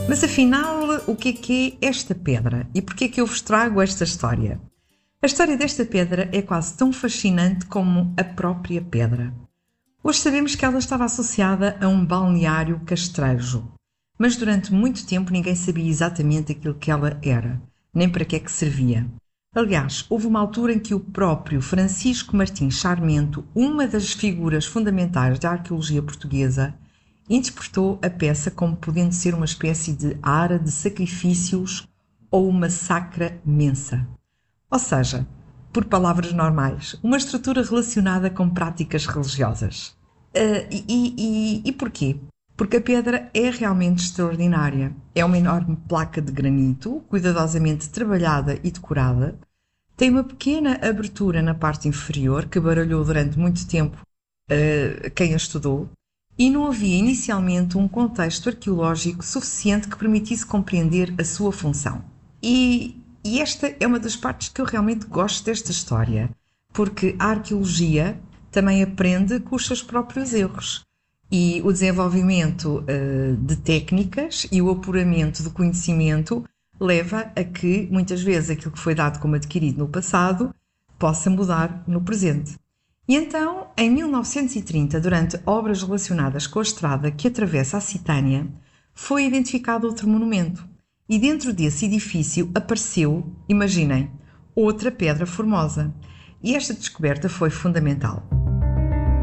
Mas afinal, o que é esta pedra? E porquê é que eu vos trago esta história? A história desta pedra é quase tão fascinante como a própria pedra. Hoje sabemos que ela estava associada a um balneário castrejo, mas durante muito tempo ninguém sabia exatamente aquilo que ela era, nem para que é que servia. Aliás, houve uma altura em que o próprio Francisco Martins Sarmento, uma das figuras fundamentais da arqueologia portuguesa, interpretou a peça como podendo ser uma espécie de ara de sacrifícios ou uma sacra mensa. Ou seja, por palavras normais, uma estrutura relacionada com práticas religiosas. E porquê? Porque a pedra é realmente extraordinária. É uma enorme placa de granito, cuidadosamente trabalhada e decorada. Tem uma pequena abertura na parte inferior, que baralhou durante muito tempo quem a estudou, e não havia inicialmente um contexto arqueológico suficiente que permitisse compreender a sua função. E esta é uma das partes que eu realmente gosto desta história, porque a arqueologia também aprende com os seus próprios erros. E o desenvolvimento de técnicas e o apuramento do conhecimento leva a que, muitas vezes, aquilo que foi dado como adquirido no passado possa mudar no presente. E então, em 1930, durante obras relacionadas com a estrada que atravessa a Citânia, foi identificado outro monumento. E dentro desse edifício apareceu, imaginem, outra pedra formosa. E esta descoberta foi fundamental.